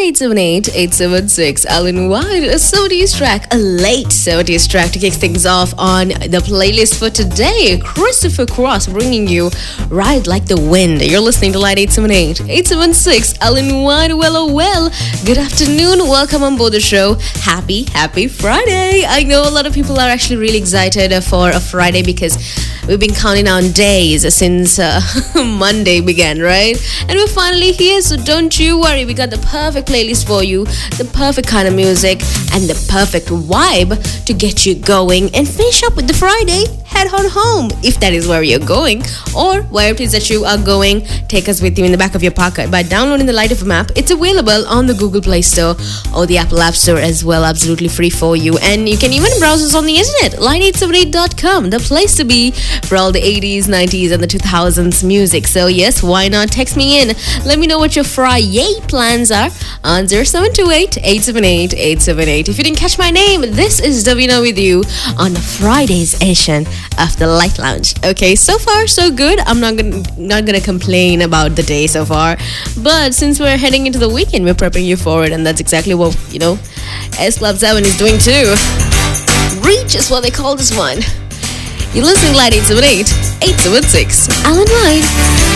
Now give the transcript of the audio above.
878-876. Alan White, a 70s track, a late 70s track to kick things off on the playlist for today. Christopher Cross bringing you Ride Like the Wind. You're listening to Light 878-876. Alan White, well. Good afternoon. Welcome on board the show. Happy Friday. I know a lot of people are actually really excited for a Friday because we've been counting down days since Monday began, right? And we're finally here, so don't you worry. We got the perfect playlist for you, the perfect kind of music, and the perfect vibe to get you going and finish up with the Friday. Head on home, if that is where you're going, or where it is that you are going. Take us with you in the back of your pocket by downloading the Light FM app. It's available on the Google Play Store or the Apple App Store as well, absolutely free for you. And you can even browse us on the internet, light878.com, the place to be for all the 80s, 90s, and the 2000s music. So yes, why not text me in? Let me know what your Friday plans are on 0728-878-878. If you didn't catch my name, this is Davina with you on Friday's edition of the Light Lounge. Okay, so far so good. I'm not gonna complain about the day so far, but since we're heading into the weekend, we're prepping you for it, and that's exactly what S Club 7 is doing too. Reach is what they call this one. You're listening to Light 878-876. Alan White.